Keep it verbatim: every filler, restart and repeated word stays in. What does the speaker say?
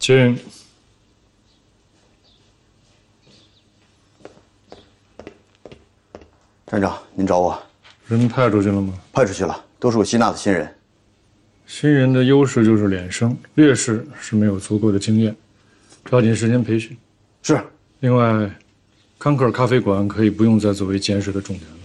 请。 站长，您找我？ 人派出去了吗？ 派出去了，都是我吸纳的新人。 新人的优势就是脸生，劣势是没有足够的经验，抓紧时间培训。 是。 另外，康克尔咖啡馆可以不用再作为监视的重点了。